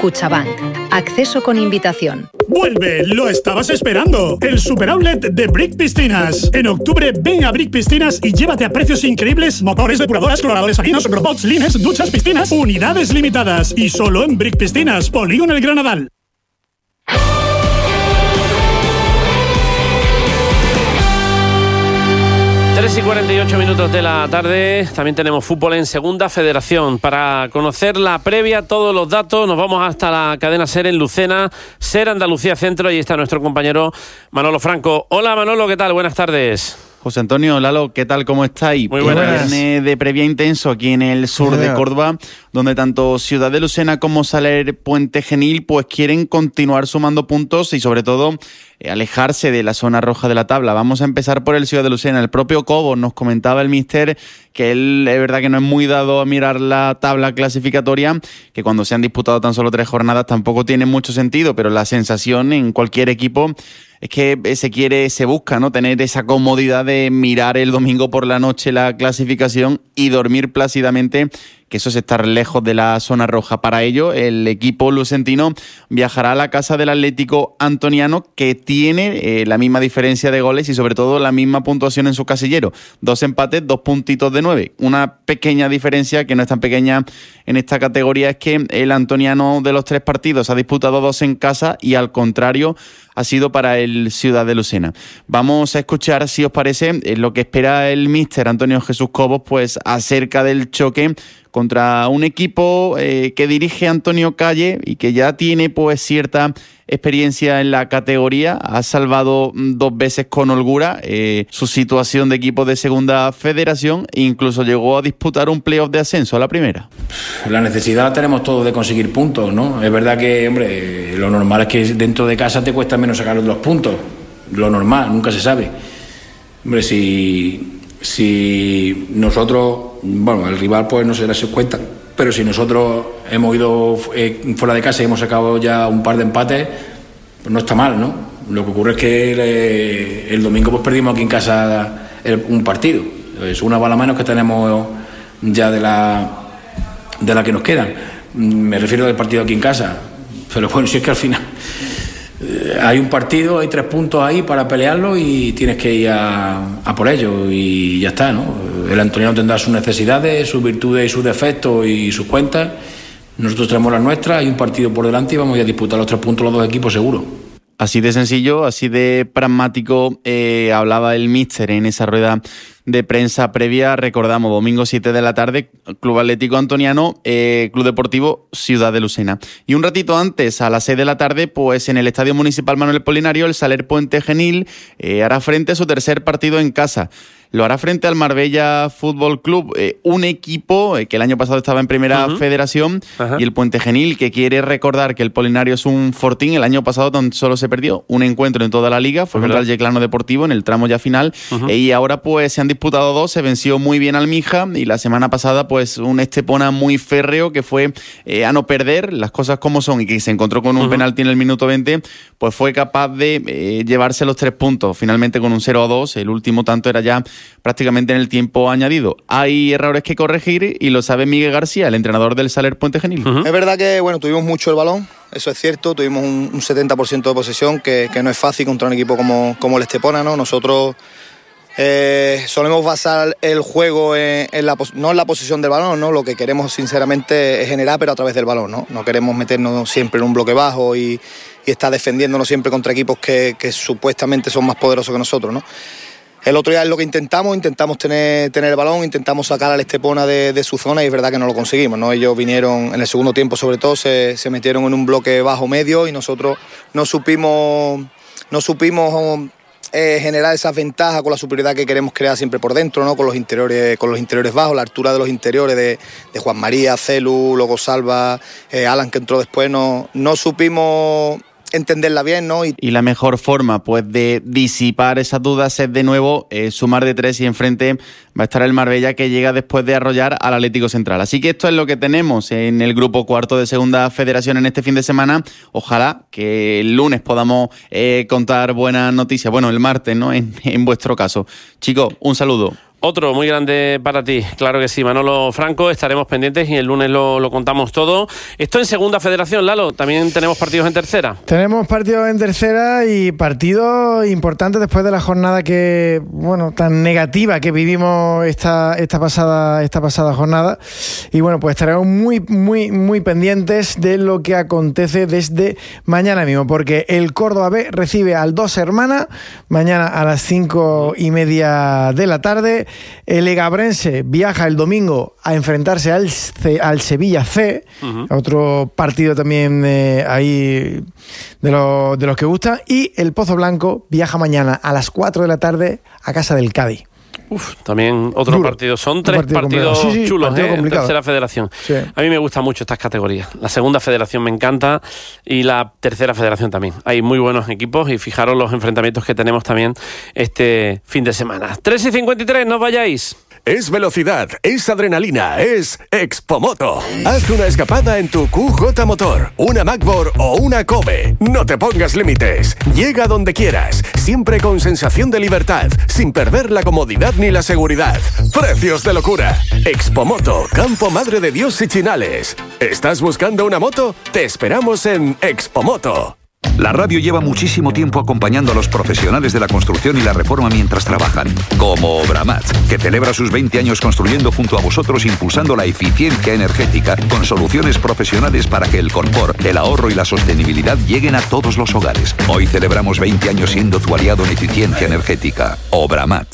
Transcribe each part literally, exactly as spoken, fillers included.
Cuchabank. Acceso con invitación. ¡Vuelve! ¡Lo estabas esperando! El super outlet de Brick Piscinas. En octubre ven a Brick Piscinas y llévate a precios increíbles motores, depuradoras, cloradores salinos, robots, lines, duchas, piscinas, unidades limitadas. Y solo en Brick Piscinas, Polígono El Granadal. tres y cuarenta y ocho minutos de la tarde. También tenemos fútbol en Segunda Federación. Para conocer la previa, todos los datos, nos vamos hasta la cadena SER en Lucena, SER Andalucía Centro. Ahí está nuestro compañero Manolo Franco. Hola Manolo, ¿qué tal? Buenas tardes. José Antonio, Lalo, ¿qué tal? ¿Cómo estáis? Muy buenas. Viernes de previa intenso aquí en el sur de Córdoba, donde tanto Ciudad de Lucena como Saler Puente Genil pues quieren continuar sumando puntos y sobre todo eh, alejarse de la zona roja de la tabla. Vamos a empezar por el Ciudad de Lucena. El propio Cobos nos comentaba el míster que él es verdad que no es muy dado a mirar la tabla clasificatoria, que cuando se han disputado tan solo tres jornadas tampoco tiene mucho sentido, pero la sensación en cualquier equipo es que se quiere, se busca, ¿no? Tener esa comodidad de mirar el domingo por la noche la clasificación y dormir plácidamente, que eso es estar lejos de la zona roja. Para ello, el equipo lucentino viajará a la casa del Atlético Antoniano, que tiene eh, la misma diferencia de goles y sobre todo la misma puntuación en su casillero. Dos empates, dos puntitos de nueve. Una pequeña diferencia, que no es tan pequeña en esta categoría, es que el Antoniano de los tres partidos ha disputado dos en casa y al contrario ha sido para el Ciudad de Lucena. Vamos a escuchar, si os parece, lo que espera el míster Antonio Jesús Cobos pues acerca del choque contra un equipo eh, que dirige Antonio Calle y que ya tiene pues cierta experiencia en la categoría. Ha salvado dos veces con holgura eh, su situación de equipo de Segunda Federación e incluso llegó a disputar un playoff de ascenso a la primera. La necesidad la tenemos todos de conseguir puntos, ¿no? Es verdad que, hombre, lo normal es que dentro de casa te cuesta menos sacar los puntos. Lo normal, nunca se sabe. Hombre, si, si nosotros, bueno, el rival pues no se da cuenta, pero si nosotros hemos ido eh, fuera de casa y hemos sacado ya un par de empates, pues no está mal, ¿no? Lo que ocurre es que el, el domingo pues perdimos aquí en casa el, un partido. Es una bala menos que tenemos ya de la, de la que nos quedan. Me refiero del partido aquí en casa. Pero bueno, si es que al final eh, hay un partido, hay tres puntos ahí para pelearlo y tienes que ir a, a por ello y ya está, ¿no? El Antoniano tendrá sus necesidades, sus virtudes y sus defectos y sus cuentas. Nosotros tenemos las nuestras, hay un partido por delante y vamos a disputar los tres puntos los dos equipos seguro. Así de sencillo, así de pragmático eh, hablaba el míster en esa rueda de prensa previa. Recordamos, domingo siete de la tarde, Club Atlético Antoniano, eh, Club Deportivo Ciudad de Lucena. Y un ratito antes, a las seis de la tarde, pues en el Estadio Municipal Manuel Polinario, el Saler Puente Genil eh, hará frente a su tercer partido en casa. Lo hará frente al Marbella Fútbol Club, eh, un equipo eh, que el año pasado estaba en Primera uh-huh. Federación, uh-huh. y el Puente Genil, que quiere recordar que el Polinario es un fortín. El año pasado tan solo se perdió un encuentro en toda la liga, fue uh-huh. contra el Yeclano Deportivo en el tramo ya final, uh-huh. eh, y ahora pues se han disputado dos, se venció muy bien al Mija, y la semana pasada pues un Estepona muy férreo que fue eh, a no perder, las cosas como son, y que se encontró con un uh-huh. penalti en el minuto veinte, pues fue capaz de eh, llevarse los tres puntos, finalmente con un cero a dos, el último tanto era ya prácticamente en el tiempo añadido. Hay errores que corregir y lo sabe Miguel García, el entrenador del Saler Puente Genil. Uh-huh. Es verdad que bueno, tuvimos mucho el balón, eso es cierto, tuvimos un, un setenta por ciento de posesión, que, que no es fácil contra un equipo como, como el Estepona, ¿no? Nosotros eh, solemos basar el juego en, en la, no en la posesión del balón, ¿no? Lo que queremos sinceramente es generar, pero a través del balón, ¿no? No queremos meternos siempre en un bloque bajo y, y estar defendiéndonos siempre contra equipos que, que supuestamente son más poderosos que nosotros, ¿no? El otro día es lo que intentamos, intentamos tener, tener el balón, intentamos sacar al Estepona de, de su zona y es verdad que no lo conseguimos, ¿no? Ellos vinieron, en el segundo tiempo sobre todo, se, se metieron en un bloque bajo-medio y nosotros no supimos, no supimos eh, generar esas ventajas con la superioridad que queremos crear siempre por dentro, ¿no? Con los interiores, con los interiores bajos, la altura de los interiores de, de Juan María, Celu, luego Salva, eh, Alan que entró después, no, no supimos entenderla bien, ¿no? Y... y la mejor forma, pues, de disipar esas dudas es, de nuevo, eh, sumar de tres y enfrente va a estar el Marbella, que llega después de arrollar al Atlético Central. Así que esto es lo que tenemos en el grupo cuarto de Segunda Federación en este fin de semana. Ojalá que el lunes podamos eh, contar buenas noticias. Bueno, el martes, ¿no? En, en vuestro caso. Chicos, un saludo. Otro muy grande para ti, claro que sí, Manolo Franco, estaremos pendientes y el lunes lo, lo contamos todo. Esto en segunda federación, Lalo, también tenemos partidos en tercera. Tenemos partidos en tercera y partidos importantes después de la jornada que, bueno, tan negativa que vivimos esta, esta pasada, esta pasada jornada. Y bueno, pues estaremos muy, muy, muy pendientes de lo que acontece desde mañana mismo, porque el Córdoba B recibe al Dos Hermanas mañana a las cinco y media de la tarde. El Egabrense viaja el domingo a enfrentarse al, C, al Sevilla C, uh-huh. otro partido también eh, ahí de, lo, de los que gustan, y el Pozo Blanco viaja mañana a las cuatro de la tarde a casa del Cádiz. Uf, también otro Duro. partido. Son tres partido partidos sí, sí, chulos, partido ¿eh? En tercera federación. Sí. A mí me gustan mucho estas categorías. La segunda federación me encanta y la tercera federación también. Hay muy buenos equipos y fijaros los enfrentamientos que tenemos también este fin de semana. tres y cincuenta y tres, no os vayáis. Es velocidad, es adrenalina, es Expomoto. Haz una escapada en tu Q J Motor, una MacBook o una Kobe. No te pongas límites. Llega donde quieras, siempre con sensación de libertad, sin perder la comodidad ni la seguridad. Precios de locura. Expomoto, Campo Madre de Dios y Chinales. ¿Estás buscando una moto? Te esperamos en Expomoto. La radio lleva muchísimo tiempo acompañando a los profesionales de la construcción y la reforma mientras trabajan, como Obramat, que celebra sus veinte años construyendo junto a vosotros, impulsando la eficiencia energética con soluciones profesionales para que el confort, el ahorro y la sostenibilidad lleguen a todos los hogares. Hoy celebramos veinte años siendo tu aliado en eficiencia energética. Obramat.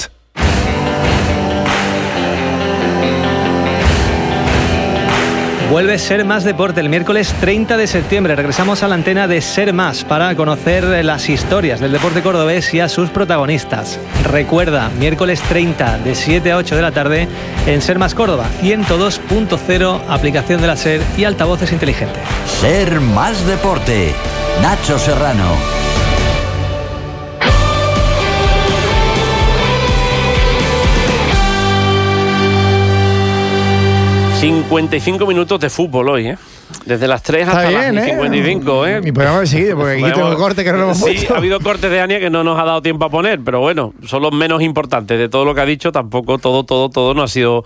Vuelve Ser Más Deporte el miércoles treinta de septiembre. Regresamos a la antena de Ser Más para conocer las historias del deporte cordobés y a sus protagonistas. Recuerda, miércoles treinta de siete a ocho de la tarde en Ser Más Córdoba, ciento dos punto cero, aplicación de la SER y altavoces inteligentes. Ser Más Deporte. Nacho Serrano. cincuenta y cinco minutos de fútbol hoy, ¿eh? Desde las tres hasta bien, las cincuenta y cinco, ¿eh? Y podemos haber seguido, porque aquí tengo el corte que no lo hemos sí, puesto. Sí, ha habido cortes de Ania que no nos ha dado tiempo a poner, pero bueno, son los menos importantes de todo lo que ha dicho. Tampoco todo, todo, todo no ha sido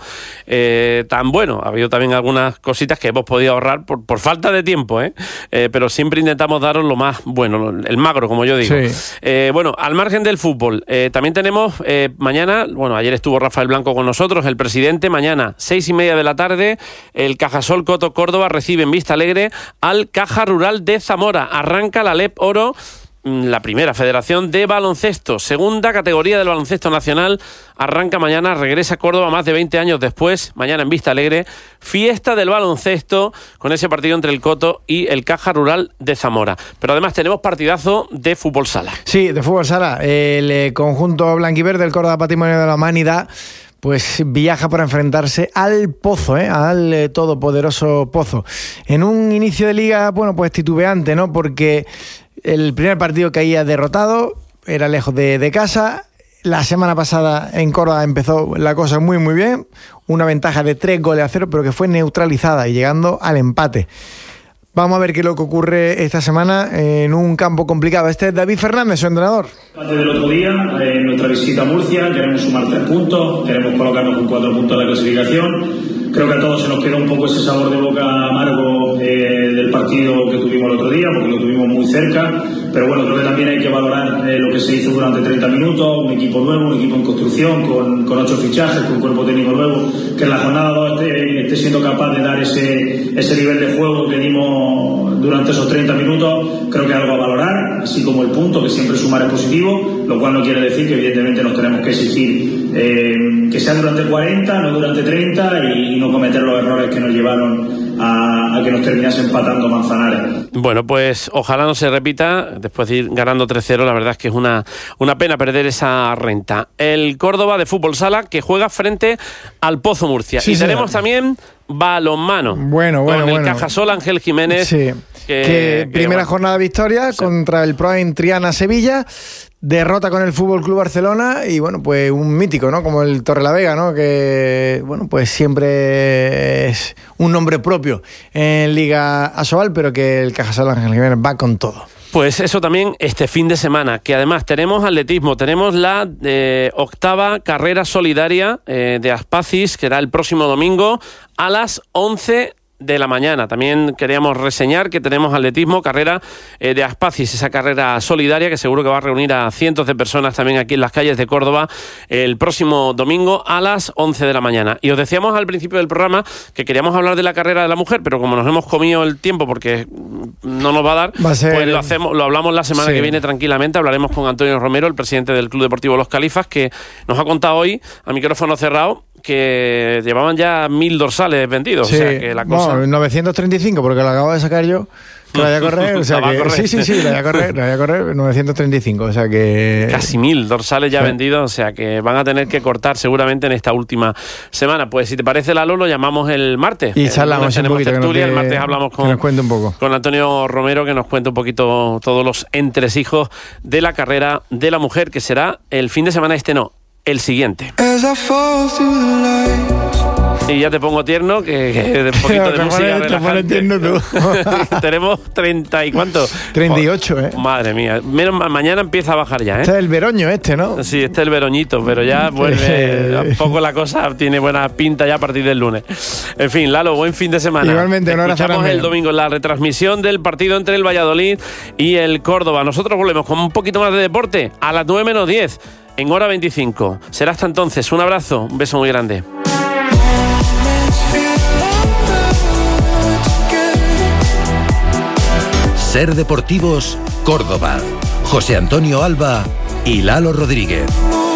eh, tan bueno. Ha habido también algunas cositas que hemos podido ahorrar por, por falta de tiempo, ¿eh? Eh, pero siempre intentamos daros lo más bueno, el magro, como yo digo. Sí. Eh, bueno, al margen del fútbol, eh, también tenemos eh, mañana, bueno, ayer estuvo Rafael Blanco con nosotros, el presidente. Mañana, seis y media de la tarde, el Cajasol Coto Córdoba recibe en Vista Alegre al Caja Rural de Zamora. Arranca la Alep Oro, la primera federación de baloncesto, segunda categoría del baloncesto nacional. Arranca mañana, regresa a Córdoba más de veinte años después, mañana en Vista Alegre, fiesta del baloncesto con ese partido entre el Coto y el Caja Rural de Zamora. Pero además tenemos partidazo de fútbol sala. Sí, de fútbol sala. El eh, conjunto blanquiverde del Córdoba Patrimonio de la Humanidad pues viaja para enfrentarse al Pozo, ¿eh? al eh, todopoderoso Pozo. En un inicio de liga, bueno, pues titubeante, ¿no? Porque el primer partido caía derrotado, era lejos de, de casa. La semana pasada en Córdoba empezó la cosa muy, muy bien. Una ventaja de tres goles a cero, pero que fue neutralizada y llegando al empate. Vamos a ver qué es lo que ocurre esta semana en un campo complicado. Este es David Fernández, su entrenador. Antes del otro día, en nuestra visita a Murcia, queremos sumar tres puntos, queremos colocarnos con cuatro puntos de la clasificación. Creo que a todos se nos queda un poco ese sabor de boca amargo eh, del partido que tuvimos el otro día, porque lo tuvimos muy cerca. Pero bueno, creo que también hay que valorar eh, lo que se hizo durante treinta minutos, un equipo nuevo, un equipo en construcción, con, con ocho fichajes, con cuerpo técnico nuevo, que en la jornada dos esté, esté siendo capaz de dar ese, ese nivel de juego que dimos durante esos treinta minutos. Creo que es algo a valorar, así como el punto, que siempre sumar es positivo, lo cual no quiere decir que evidentemente nos tenemos que exigir eh, que sea durante cuarenta, no durante treinta, y, y no cometer los errores que nos llevaron a, a que nos terminase empatando Manzanares. Bueno, pues ojalá no se repita. Después de ir ganando tres cero, la verdad es que es una, una pena perder esa renta. El Córdoba de fútbol sala que juega frente al Pozo Murcia. Sí, y sí, tenemos sí. también balonmano. Bueno, bueno, con el bueno. Cajasol Ángel Jiménez. Sí. Que, que primera que, jornada de victoria sí. contra el Proain Triana Sevilla. Derrota con el Fútbol Club Barcelona y bueno, pues un mítico, ¿no? Como el Torrelavega, ¿no? Que bueno, pues siempre es un nombre propio en Liga Asobal, pero que el Cajasol Ángel Jiménez va con todo. Pues eso también este fin de semana, que además tenemos atletismo, tenemos la eh, octava carrera solidaria eh, de Aspacis, que será el próximo domingo a las once de la mañana. También queríamos reseñar que tenemos atletismo, carrera eh, de Aspacis, esa carrera solidaria que seguro que va a reunir a cientos de personas también aquí en las calles de Córdoba el próximo domingo a las once de la mañana. Y os decíamos al principio del programa que queríamos hablar de la carrera de la mujer, pero como nos hemos comido el tiempo porque no nos va a dar, va a ser... pues lo hacemos, lo hablamos la semana sí. que viene tranquilamente. Hablaremos con Antonio Romero, el presidente del Club Deportivo Los Califas, que nos ha contado hoy a micrófono cerrado que llevaban ya mil dorsales vendidos. Sí. O sea que la cosa... No, novecientos treinta y cinco, porque lo acabo de sacar yo. Que la voy a correr, o sea que, correr. sí, sí, sí, la voy a correr, la voy a correr, novecientos treinta y cinco, o sea que... Casi mil dorsales ya sí. vendidos, o sea que van a tener que cortar seguramente en esta última semana. Pues si te parece, Lalo, lo llamamos el martes. Y charlamos un poquito. Tertulia, que nos, el martes hablamos con, que nos cuente un poco. con Antonio Romero, que nos cuente un poquito todos los entresijos de la carrera de la mujer, que será el fin de semana este no, el siguiente. Y ya te pongo tierno, que, que de un poquito de música relajante. Tierno tú. Tenemos treinta y cuánto. treinta y ocho, ¿eh? Madre mía. Menos mal, mañana empieza a bajar ya, ¿eh? Este es el veroño este, ¿no? Sí, este es el veroñito, pero ya vuelve. Un poco la cosa tiene buena pinta ya a partir del lunes. En fin, Lalo, buen fin de semana. Igualmente, un abrazo. Escuchamos el domingo en la retransmisión del partido entre el Valladolid y el Córdoba. Nosotros volvemos con un poquito más de deporte a las nueve menos diez en hora veinticinco. Será hasta entonces. Un abrazo, un beso muy grande. Ser Deportivos, Córdoba. José Antonio Alba y Lalo Rodríguez.